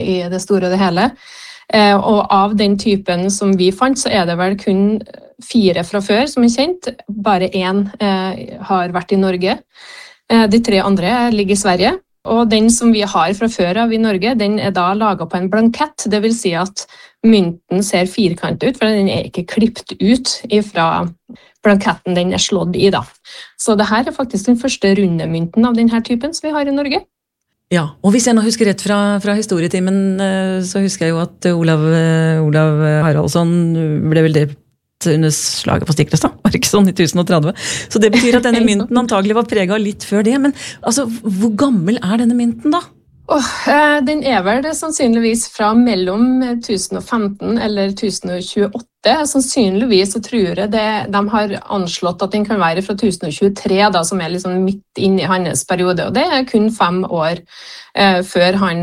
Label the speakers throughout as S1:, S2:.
S1: i det store og det hele. Og av den typen som vi fant, så det vel kun 4 fra før som kjent. Bare 1 har vært i Norge. De 3 andre ligger i Sverige. Og den som vi har fra før av i Norge, den da laget på en blankett. Det vil si at mynten ser firkantet ut, for den ikke klippet ut fra blanketten den slått i. Da. Så dette faktisk den første runde mynten av denne typen som vi har i Norge.
S2: Ja, og hvis jeg nå husker rett fra historietimen, så husker jeg jo at Olav Haraldsson ble vel drept under slaget på Stiklestad, var det ikke sånn i 1030? Så det betyr at denne mynten antagelig var preget litt før det, men altså, hvor gammel denne mynten da?
S1: Den vel sannsynligvis fra mellom 1015 eller 1028. Sannsynligvis så tror jeg de har anslått at den kan være fra 1023, da, som liksom midt inne i hans periode. Og det kun 5 år før han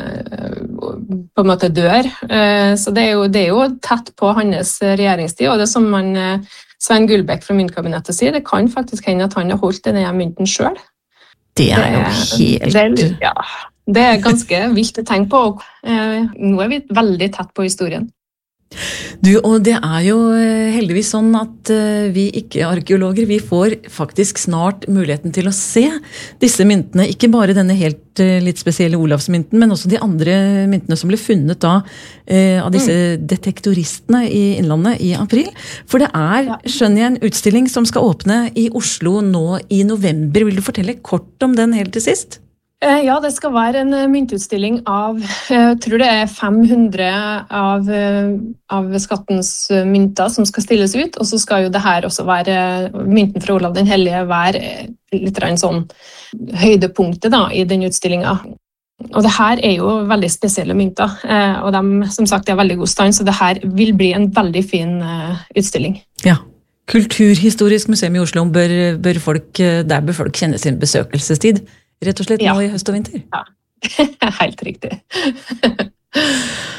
S1: på en måte dør. Så det jo tett på hans regjeringstid, og det som Svein Gullbæk fra Myntkabinettet sier, det kan faktisk hende at han har holdt denne mynten selv.
S2: Det jo helt...
S1: Det ganske vilt å tenke på, og nå vi veldig tett på historien.
S2: Du, og det jo heldigvis sånn at vi ikke-arkeologer, vi får faktisk snart muligheten til å se disse myntene, ikke bare denne helt litt spesielle Olavsmynten, men også de andre myntene som ble funnet da av disse detektoristene i Innlandet i april. For det skjønner jeg, en utstilling som skal åpne i Oslo nå i november. Vil du fortelle kort om den helt til sist?
S1: Ja, det skal være en myntutstilling av, jeg tror det 500 av skattens mynter som skal stilles ut, og så skal jo det her også være, mynten fra Olav den Hellige være litt sånn høydepunktet da, i den utstillingen. Og det her jo veldig spesielle mynter, og de som sagt veldig god stand, så det her vil bli en veldig fin utstilling.
S2: Ja. Kulturhistorisk museum i Oslo bør folk kjenne sin besøkelsestid. Rett og slett nå i høst og vinter?
S1: Ja, helt riktig.